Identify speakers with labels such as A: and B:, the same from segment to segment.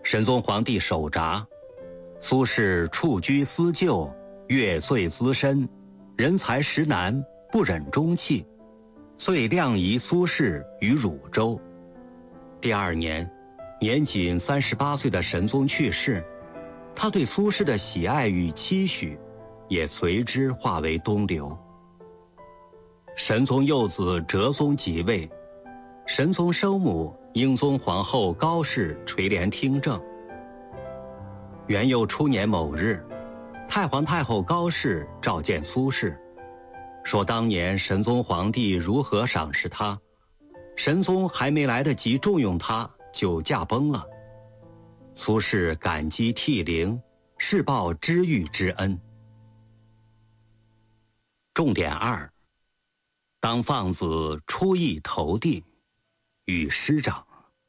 A: 神宗皇帝手札，苏轼处居思旧，月岁资深，人才实难，不忍终弃，遂亮移苏轼于汝州。第二年，年仅38岁的神宗去世，他对苏轼的喜爱与期许也随之化为东流。神宗幼子哲宗即位，神宗生母英宗皇后高氏垂帘听政。元佑初年某日，太皇太后高氏召见苏轼，说当年神宗皇帝如何赏识他，神宗还没来得及重用他就驾崩了。苏轼感激涕零，是报知遇之恩。重点2：当放子出邑投递，与师长。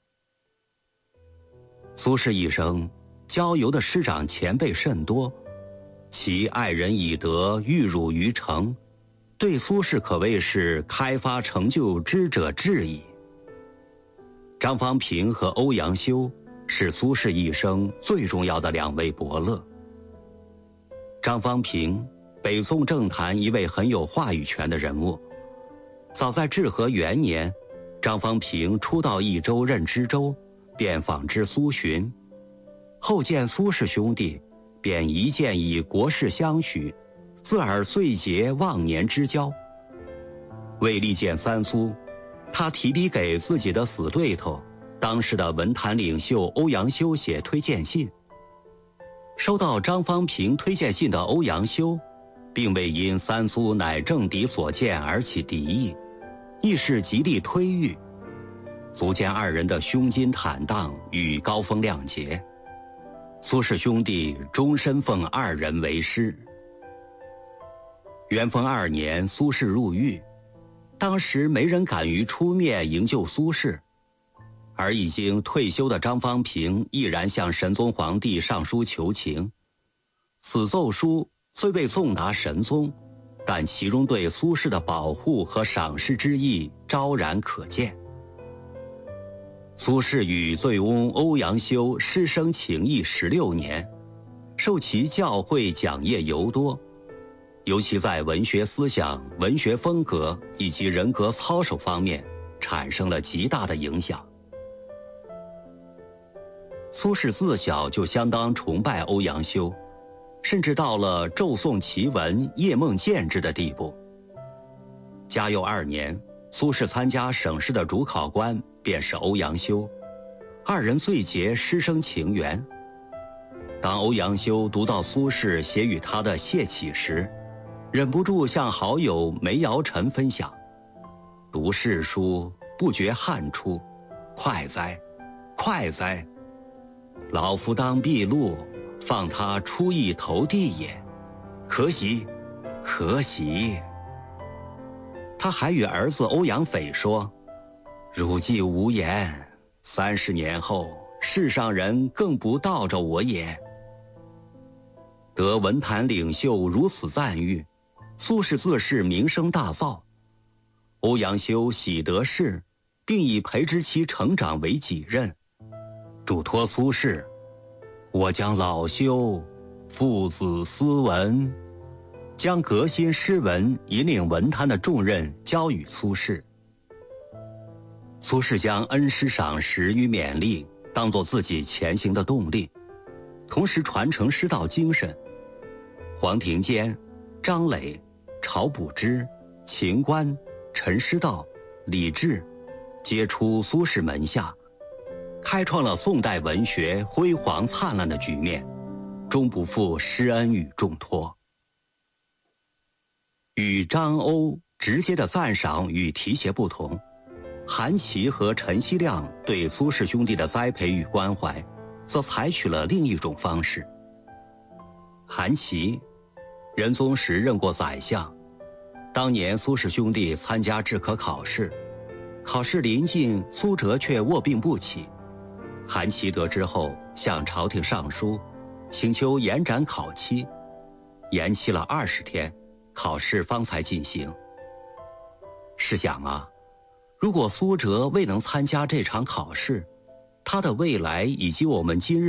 A: 苏轼一生交游的师长前辈甚多，其爱人以德育汝于诚，对苏轼可谓是开发成就之者至矣。张方平和欧阳修是苏轼一生最重要的2位伯乐。张方平，北宋政坛一位很有话语权的人物。早在至和元年，张方平初到益州任知州，便访知苏洵，后见苏氏兄弟，便一见以国事相许，自尔遂结忘年之交。为力荐三苏，他提笔给自己的死对头，当时的文坛领袖欧阳修写推荐信。收到张方平推荐信的欧阳修，并未因三苏乃政敌所见而起敌意，亦是极力推御，足见2人的胸襟坦荡与高风亮节。苏氏兄弟终身奉2人为师。元丰2年，苏轼入狱，当时没人敢于出面营救苏轼，而已经退休的张方平毅然向神宗皇帝上书求情。此奏书虽未送达神宗，但其中对苏轼的保护和赏识之意昭然可见。苏轼与醉翁欧阳修师生情谊16年，受其教诲讲业尤多，尤其在文学思想、文学风格以及人格操守方面产生了极大的影响。苏轼自小就相当崇拜欧阳修，甚至到了骤诵其文、夜梦见之的地步。嘉佑2年，苏轼参加省试的主考官便是欧阳修，2人最结师生情缘。当欧阳修读到苏轼写与他的谢启时，忍不住向好友梅尧臣分享：“读世书，不觉汗出，快哉，快哉！老夫当毕录，放他出邑投递也，可喜，可喜。”他还与儿子欧阳斐说：“汝既无言，30年后，世上人更不道着我也。”得文坛领袖如此赞誉，苏轼自是名声大噪。欧阳修喜得势，并以培植其成长为己任，嘱托苏轼：“我将老修父子斯文。”将革新诗文引领文坛的重任交予苏轼。苏轼将恩师赏识与勉励当作自己前行的动力，同时传承师道精神。黄庭坚、张磊、晁补之、秦观、陈师道、李治皆出苏轼门下，开创了宋代文学辉煌灿烂的局面，终不负师恩与重托。与张欧直接的赞赏与提携不同，韩琦和陈希亮对苏轼兄弟的栽培与关怀，则采取了另一种方式。韩琦，仁宗时任过宰相，当年苏轼兄弟参加制科考试，考试临近，苏辙却卧病不起。韩琦得知后，向朝廷上书，请求延展考期，延期了20天。考试方才进行。试想啊，如果苏辙未能参加这场考试，他的未来以及我们今日